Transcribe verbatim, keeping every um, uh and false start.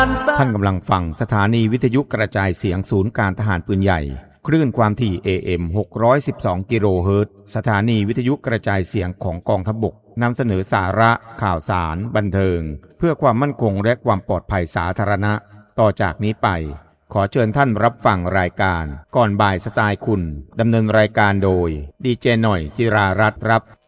านท่านกำลังฟังสถานีวิทยุกระจายเสียงศูนย์การทหารปืนใหญ่คลื่นความถี่ เอ เอ็ม หกร้อยสิบสอง กิโลเฮิรตซ์สถานีวิทยุกระจายเสียงของกองทัพบกนำเสนอสาระข่าวสารบันเทิงเพื่อความมั่นคงและความปลอดภัยสาธารณะต่อจากนี้ไปขอเชิญท่านรับฟังรายการก่อนบ่ายสไตล์คุณดำเนินรายการโดยดีเจหน่อยจิรารัตน์ครับ